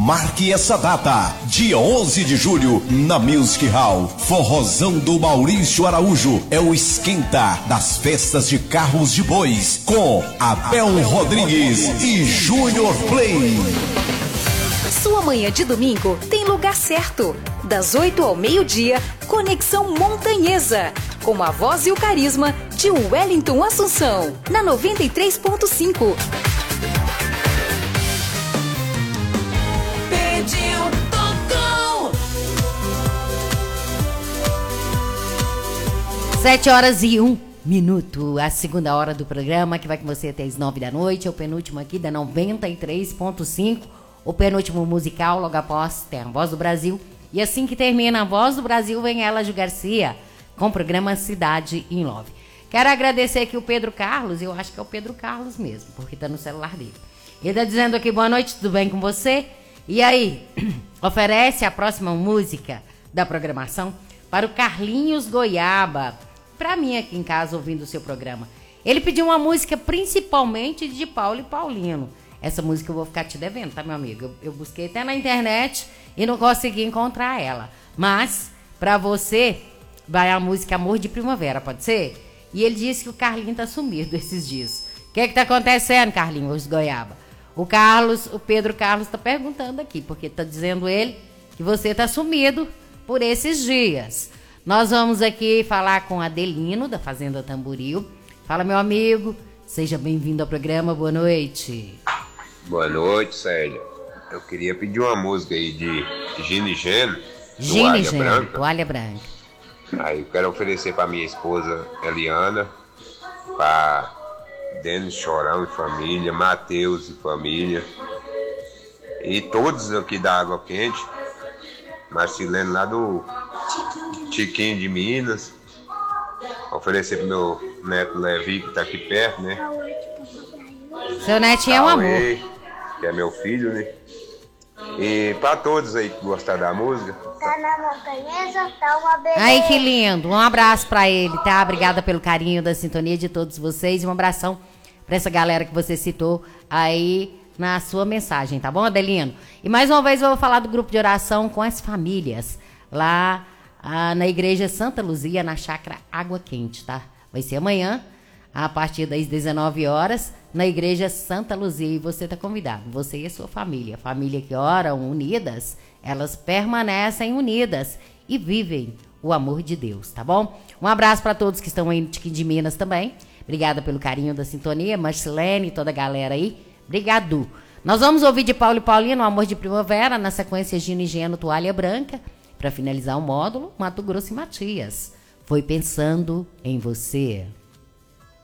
Marque essa data, dia 11 de julho, na Music Hall. Forrozão do Maurício Araújo é o esquenta das festas de carros de bois, com Abel Rodrigues e Júnior Play. Sua manhã de domingo tem lugar certo. Das 8 ao meio-dia, Conexão Montanhesa, com a voz e o carisma de Wellington Assunção, na 93.5. Pediu, tocou. 7h01, a segunda hora do programa, que vai com você até as 9 da noite, é o penúltimo aqui da 93.5. O penúltimo musical, logo após tem a Voz do Brasil. E assim que termina a Voz do Brasil, vem ela, Ju Garcia, com o programa Cidade in Love. Quero agradecer aqui o Pedro Carlos, eu acho que é o Pedro Carlos mesmo, porque tá no celular dele. Ele tá dizendo aqui, boa noite, tudo bem com você? E aí, oferece a próxima música da programação para o Carlinhos Goiaba, para mim aqui em casa, ouvindo o seu programa. Ele pediu uma música principalmente de Paulo e Paulino. Essa música eu vou ficar te devendo, tá, meu amigo? Eu busquei até na internet e não consegui encontrar ela. Mas, pra você, vai a música Amor de Primavera, pode ser? E ele disse que o Carlinho tá sumido esses dias. O que tá acontecendo, Carlinhos Goiaba? O Pedro Carlos tá perguntando aqui, porque tá dizendo ele que você tá sumido por esses dias. Nós vamos aqui falar com Adelino, da Fazenda Tamboril. Fala, meu amigo, seja bem-vindo ao programa, boa noite. Boa noite, Célia. Eu queria pedir uma música aí de Gino e Geno, Toalha Branca. Aí eu quero oferecer para minha esposa Eliana, para Denis Chorão e família, Matheus e família, e todos aqui da Água Quente, Marcilene lá do Tiquinho de Minas. Oferecer pro meu neto Levi, que tá aqui perto, né? Seu netinho é um amor. Que é meu filho, né? E pra todos aí que gostaram da música. Tá na montanhesa, tá uma beleza. Ai, que lindo. Um abraço pra ele, tá? Obrigada pelo carinho da sintonia de todos vocês. E um abração pra essa galera que você citou aí na sua mensagem, tá bom, Adelino? E mais uma vez eu vou falar do grupo de oração com as famílias, lá na Igreja Santa Luzia, na Chácara Água Quente, tá? Vai ser amanhã, a partir das 19 horas, na Igreja Santa Luzia. E você está convidado, você e a sua família. Família que oram unidas, elas permanecem unidas e vivem o amor de Deus, tá bom? Um abraço para todos que estão aí de Minas também. Obrigada pelo carinho da sintonia, Marcelene e toda a galera aí. Obrigado. Nós vamos ouvir de Paulo e Paulino, Amor de Primavera, na sequência Gino e Geno, Toalha Branca. Para finalizar o módulo, Mato Grosso e Matias. Foi pensando em você.